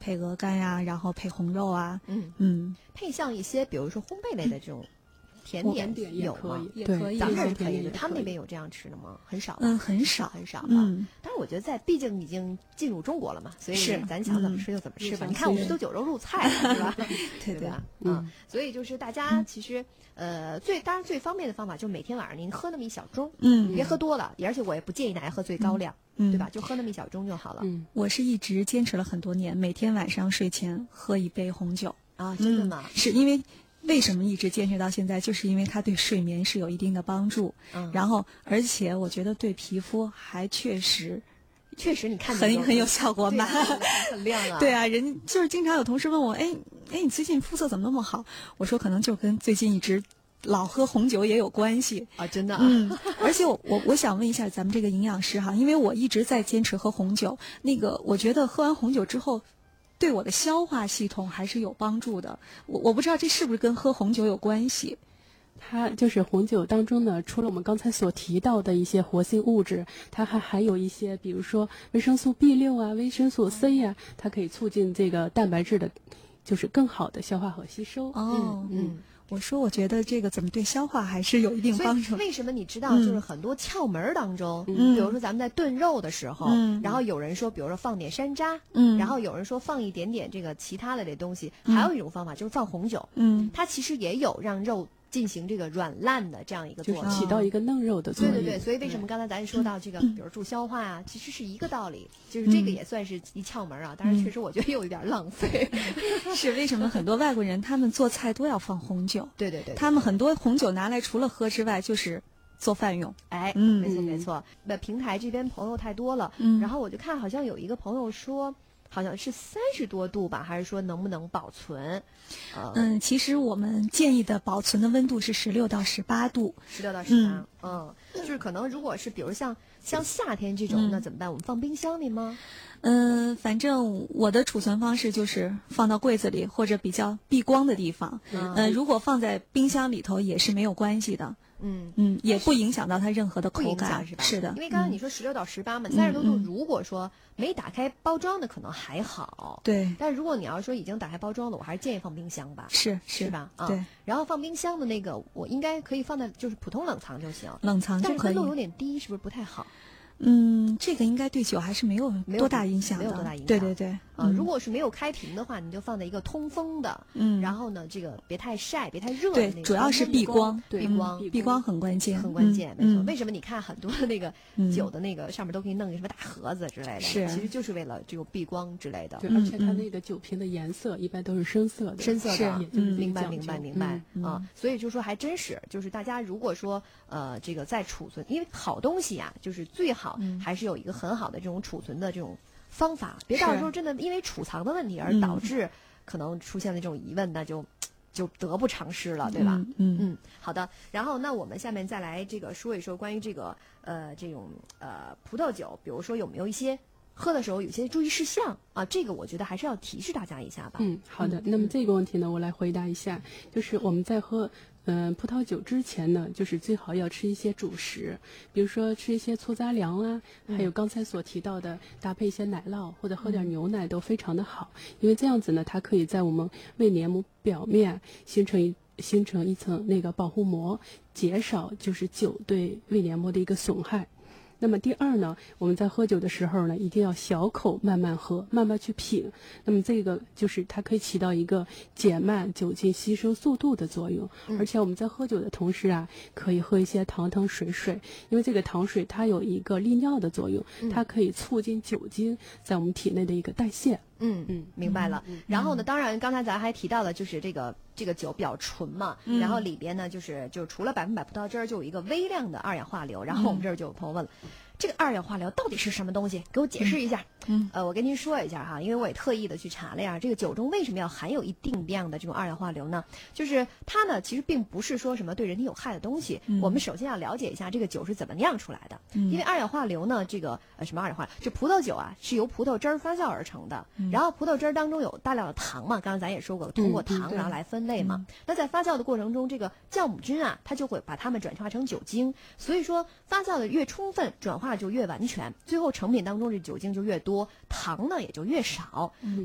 配鹅肝呀，然后配红肉啊。 配像一些比如说烘焙类的这种甜点有吗？ 也可以， 咱们是可以的。他们那边有这样吃的吗？很少。 很少。 但是我觉得毕竟已经进入中国了嘛，所以咱想怎么吃就怎么吃吧。你看我们都酒肉入菜了，是吧？对吧？所以就是大家其实当然最方便的方法就是每天晚上您喝那么一小盅，别喝多了，而且我也不建议大家喝最高量，对吧？就喝那么一小盅就好了。 我是一直坚持了很多年，每天晚上睡前喝一杯红酒。 啊，真的吗？ 是因为什么一直坚持到现在，就是因为它对睡眠是有一定的帮助。然后而且我觉得对皮肤还确实你看很有效果嘛， 很亮啊。 对啊，人就是经常有同事问我，哎，你最近肤色怎么那么好？我说可能就跟最近一直老喝红酒也有关系啊，真的。 而且我想问一下咱们这个营养师哈，因为我一直在坚持喝红酒，我觉得喝完红酒之后，对我的消化系统还是有帮助的。我不知道这是不是跟喝红酒有关系。 它就是红酒当中呢，除了我们刚才所提到的一些活性物质，它还含有一些，比如说维生素 B6啊、维生素 C 啊，它可以促进这个蛋白质的，就是更好的消化和吸收。 我觉得这个怎么对消化还是有一定帮助。 所以为什么你知道，就是很多窍门当中，比如说咱们在炖肉的时候，然后有人说，比如说放点山楂，然后有人说放一点点这个其他的这东西，还有一种方法就是放红酒，它其实也有让肉进行这个软烂的这样一个作用， 就是起到一个嫩肉的作用。 对，所以为什么刚才咱说到这个，比如助消化啊，其实是一个道理，就是这个也算是一窍门啊。当然，确实我觉得有一点浪费。 是为什么很多外国人他们做菜都要放红酒？ 对， 他们很多红酒拿来除了喝之外，就是做饭用。 没错。那平台这边朋友太多了，然后我就看好像有一个朋友说，好像是30多度吧，还是说能不能保存？ 其实我们建议的保存的温度是16到18度。 16到18，就是可能如果是比如像夏天这种，那怎么办？我们放冰箱里吗？ 反正我的储存方式就是放到柜子里或者比较避光的地方。如果放在冰箱里头也是没有关系的。也不影响到它任何的口感， 是吧？ 是的， 因为刚刚你说16到18嘛，30多度，如果说没打开包装的可能还好， 对。 但如果你要说已经打开包装了，我还是建议放冰箱吧， 是吧？ 对。 然后放冰箱的那个，我应该可以放在就是普通冷藏就行， 冷藏就可以。 但是温度有点低，是不是不太好？ 这个应该对酒还是没有多大影响的， 没有多大影响。 对。 如果是没有开瓶的话，你就放在一个通风的，然后呢，这个别太晒，别太热的那个。 对，主要是避光，避光很关键， 没错。为什么你看很多的那个酒的那个上面都给你弄个什么大盒子之类的？ 是， 其实就是为了这个避光之类的。 对，而且它那个酒瓶的颜色一般都是深色的， 明白啊。所以就说还真是，就是大家如果说这个在储存，因为好东西啊，就是最好还是有一个很好的这种储存的这种方法，别到时候真的因为储藏的问题而导致可能出现了这种疑问，那就得不偿失了，对吧？好的。然后那我们下面再来这个说一说关于这个这种葡萄酒，比如说有没有一些喝的时候有些注意事项啊？这个我觉得还是要提示大家一下吧。 好的。那么这个问题呢，我来回答一下，就是我们在喝葡萄酒之前呢，就是最好要吃一些主食，比如说吃一些粗杂粮啊，还有刚才所提到的搭配一些奶酪或者喝点牛奶都非常的好，因为这样子呢，它可以在我们胃黏膜表面形成一层那个保护膜，减少就是酒对胃黏膜的一个损害。那么第二呢，我们在喝酒的时候呢，一定要小口慢慢喝，慢慢去品。那么这个就是它可以起到一个减慢酒精吸收速度的作用。而且我们在喝酒的同时啊，可以喝一些糖水，因为这个糖水它有一个利尿的作用，它可以促进酒精在我们体内的一个代谢。 明白了。然后呢，当然刚才咱还提到了，就是这个酒比较纯嘛，然后里边呢就除了100%葡萄汁儿，就有一个微量的二氧化硫。然后我们这儿就有朋友问了，这个二氧化硫到底是什么东西？给我解释一下。我跟您说一下哈，因为我也特意的去查了呀，这个酒中为什么要含有一定量的这种二氧化硫呢？就是它呢其实并不是说什么对人体有害的东西。我们首先要了解一下这个酒是怎么酿出来的。因为二氧化硫呢，这个什么二氧化硫？就葡萄酒啊是由葡萄汁儿发酵而成的。然后葡萄汁儿当中有大量的糖嘛，刚刚咱也说过，通过糖然后来分类嘛。那在发酵的过程中，这个酵母菌啊，它就会把它们转化成酒精。所以说发酵的越充分，转化就越完全，最后成品当中这酒精就越多，糖呢也就越少。